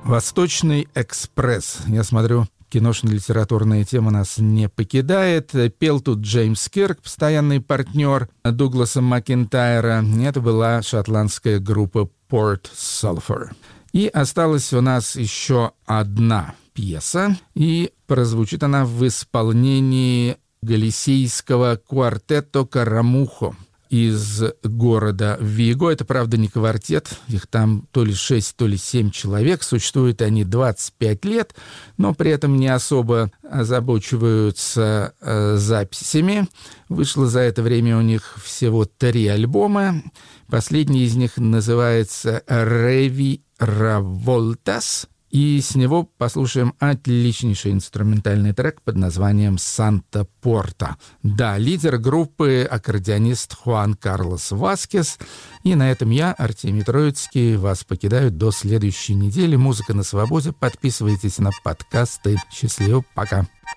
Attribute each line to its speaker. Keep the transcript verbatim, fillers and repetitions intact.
Speaker 1: «Восточный экспресс». Я смотрю, киношно-литературная тема нас не покидает. Пел тут Джеймс Кирк, постоянный партнер Дугласа Макинтайра. Это была шотландская группа Port Sulphur. И осталась у нас еще одна пьеса, и прозвучит она в исполнении галисийского квартетто «Карамухо» из города Виго. Это, правда, не квартет, их там то ли шесть, то ли семь человек. Существуют они двадцать пять лет, но при этом не особо озабочиваются э, записями. Вышло за это время у них всего три альбома. Последний из них называется «Реви Раволтас». И с него послушаем отличнейший инструментальный трек под названием «Санта Порта». Да, лидер группы — аккордеонист Хуан Карлос Васкес. И на этом я, Артемий Троицкий, вас покидаю до следующей недели. Музыка на свободе. Подписывайтесь на подкасты. Счастливо, пока.